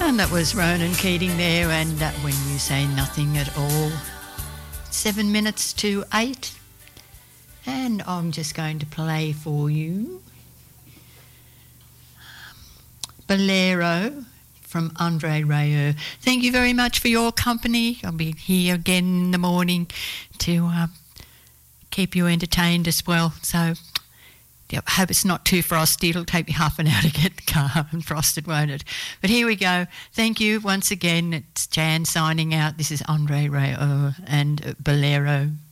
And that was Ronan Keating there, and When You Say Nothing at All. 7 minutes to 8. And I'm just going to play for you Bolero from Andre Rieu. Thank you very much for your company. I'll be here again in the morning to keep you entertained as well. So I hope it's not too frosty. It'll take me half an hour to get the car unfrosted, won't it? But here we go. Thank you once again. It's Jan signing out. This is Andre Rieu and Bolero.